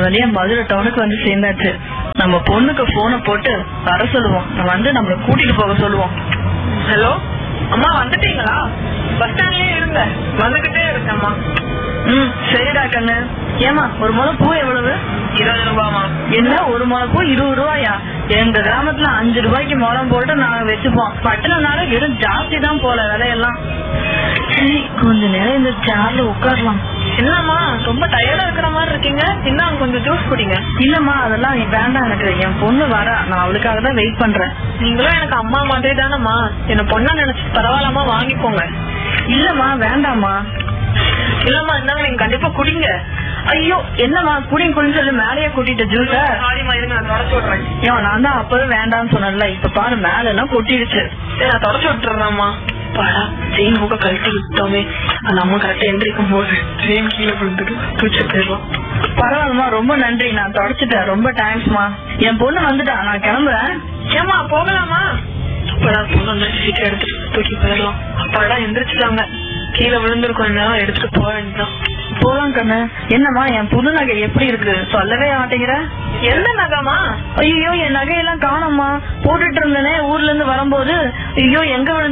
வழியா மதுரை டவுனுக்கு வந்து சேர்ந்தாச்சு. நம்ம பொண்ணுக்கு போனை போட்டு வர சொல்லுவோம், நம்மள கூட்டிட்டு போக சொல்லுவோம். ஹலோ அம்மா, வந்துட்டீங்களா? பஸ் ஸ்டாண்ட்லயே இருங்க, வந்துகிட்டே இருக்கேம்மா. சரிடா கண்ணு. ஏமா ஒரு முளை பூ எவ்வளவு? 20 ரூபாமா? என்ன ஒரு முளை பூ 20 ரூபாயா? எங்க கிராமத்துல 5 ரூபாய்க்கு முளம் போட்டு நாங்க வச்சுப்போம். பட்டணம்னால வெறும் ஜாஸ்தி தான் போல விலையெல்லாம். சரி, கொஞ்ச நேரம் இந்த சேர்ல உட்காரலாம். என்னம்மா ரொம்ப டயர்டா இருக்கிற மாதிரி இருக்கீங்க, இன்னும் கொஞ்சம் ஜூஸ் குடிங்க. இல்லம்மா அதெல்லாம் வேண்டாம், எனக்கு என் பொண்ணு வரா, நான் அவளுக்காக தான் வெயிட் பண்றேன். நீங்களும் எனக்கு அம்மா மாதிரி தானம்மா, என்ன பொண்ணா நினைச்சு பரவாயில்லாம வாங்கிக்கோங்க. இல்லம்மா வேண்டாமா. இல்லம்மா இருந்தாலும் நீங்க கண்டிப்பா குடிங்க. ஐயோ என்னம்மா குடின்னு சொல்லி மேலேயே கூட்டிட்டு ஜூஸ. சாரிம்மா, இருங்க நான் தொடச்சு விடுறேன். ஏன் நான் தான் அப்பவே வேண்டாம்னு சொன்னேன்ல, இப்ப பாரு மேல எல்லாம் கொட்டிடுச்சு. சரி நான் தொடச்சு விட்டுறேன்மா. பாடா செயின் மூக்க கழட்டி விட்டோமே, அந்த அம்மா கரெக்டா எந்திரிக்கும் போது செயின் கீழே விழுந்துட்டு தூச்சு போயிடலாம். பரவாயில்லமா, ரொம்ப நன்றி, நான் தொடச்சிட்டேன். ரொம்ப தேங்க்ஸ்மா. என் பொண்ணு வந்துட்டா, நான் கிளம்புறேன். ஏமா போகலாமா? அப்பதான் பொண்ணு சீட்டை எடுத்துட்டு தூக்கி போயிடலாம். அப்பாடா எந்திரிச்சுட்டாங்க, கீழே விழுந்திருக்கும், நேரம் எடுத்துட்டு போக வேண்டியதான். போலாம் கண்ணு. என்னம்மா என் புது நகை எப்படி இருக்கு? சொல்லவே மாட்டேங்கிற. எந்த நகைமா? ஐயோ என் நகையெல்லாம் காணோம்மா. போட்டுட்டு இருந்தேனே ஊர்ல இருந்து வரும்போது. ஐயோ எங்க விழுந்து